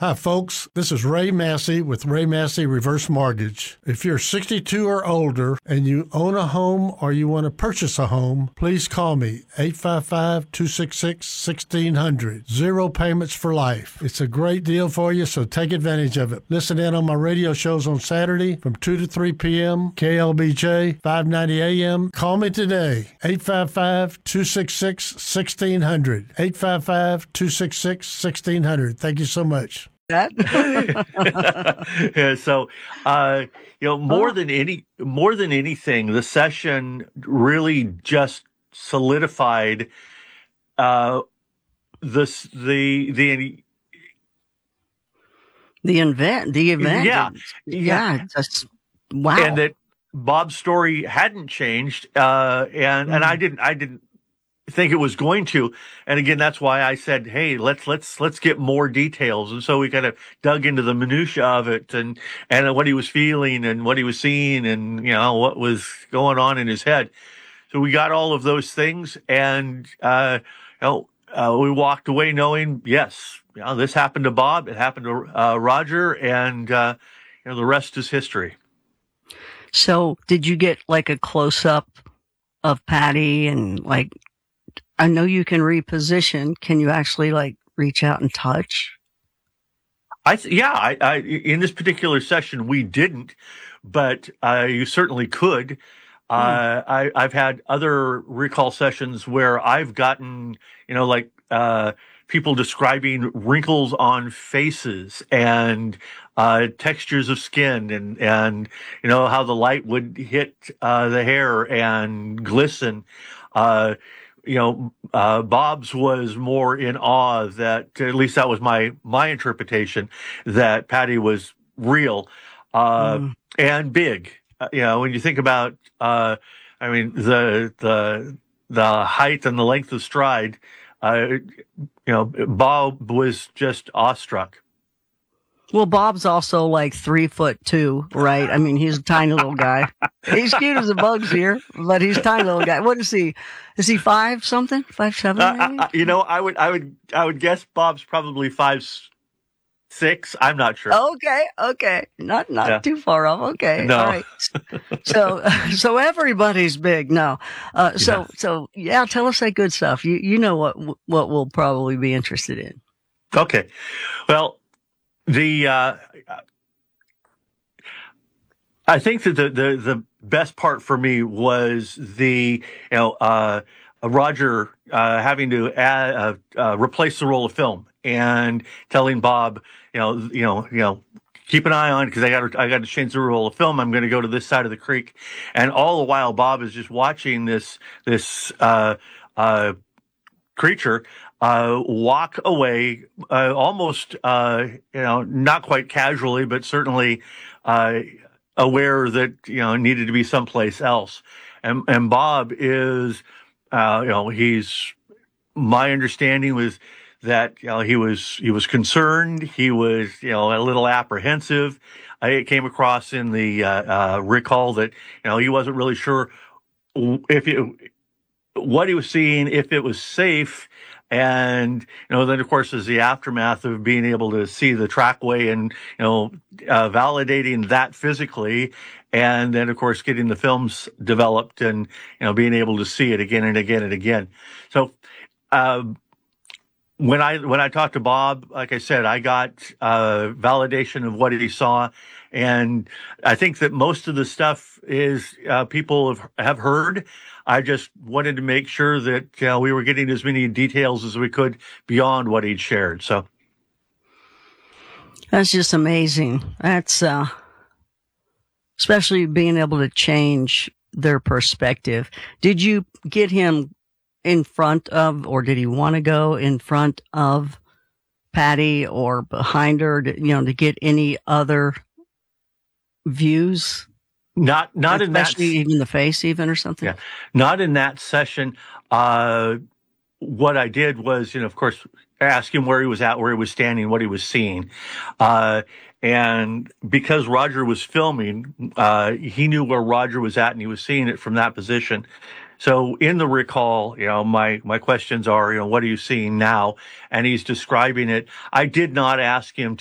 Hi, folks. This is Ray Massey with Ray Massey Reverse Mortgage. If you're 62 or older and you own a home or you want to purchase a home, please call me, 855-266-1600. Zero payments for life. It's a great deal for you, so take advantage of it. Listen in on my radio shows on Saturday from 2 to 3 p.m., KLBJ, 590 a.m. Call me today, 855-266-1600. 855-266-1600. Thank you so much. That Yeah, so more than anything, the session really just solidified this the event. yeah. Just wow. And that Bob's story hadn't changed, and I didn't think it was going to. And again, that's why I said, hey, let's get more details. And so we kind of dug into the minutia of it and what he was feeling and what he was seeing and, what was going on in his head. So we got all of those things. And, we walked away knowing, yes, this happened to Bob. It happened to Roger. And, the rest is history. So did you get like a close up of Patty and like, I know you can reposition. Can you actually like reach out and touch? I in this particular session we didn't, but you certainly could. I've had other recall sessions where I've gotten, people describing wrinkles on faces and textures of skin and how the light would hit the hair and glisten. Bob's was more in awe that, at least that was my interpretation, that Patty was real, and big. When you think about, the height and the length of stride, Bob was just awestruck. Well, Bob's also like 3'2", right? I mean, he's a tiny little guy. He's cute as a bug's here, but he's a tiny little guy. What is he? Is he 5 something? 5'7"? Maybe? I would guess Bob's probably 5'6". I'm not sure. Okay. Not too far off. Okay. No. All right. So everybody's big. No. So tell us that good stuff. You know what we'll probably be interested in. Okay. Well, I think that the best part for me was Roger having to replace the roll of film and telling Bob, keep an eye on, because I got to change the roll of film. I'm going to go to this side of the creek, and all the while Bob is just watching this creature walk away, almost, not quite casually, but certainly aware that, needed to be someplace else. And Bob is, my understanding was that, he was concerned. He was, a little apprehensive. It came across in the recall that, he wasn't really sure what he was seeing, if it was safe. And, then of course is the aftermath of being able to see the trackway and, validating that physically. And then of course getting the films developed and, being able to see it again and again and again. So, when I talked to Bob, like I said, I got, validation of what he saw. And I think that most of the stuff is, people have heard. I just wanted to make sure that we were getting as many details as we could beyond what he'd shared. So that's just amazing. That's especially being able to change their perspective. Did you get him in front of, or did he want to go in front of Patty or behind her, to get any other views? Not in that, especially even the face, even or something. Yeah, not in that session. What I did was, of course, ask him where he was at, where he was standing, what he was seeing, and because Roger was filming, he knew where Roger was at, and he was seeing it from that position. So in the recall, my questions are, what are you seeing now? And he's describing it. I did not ask him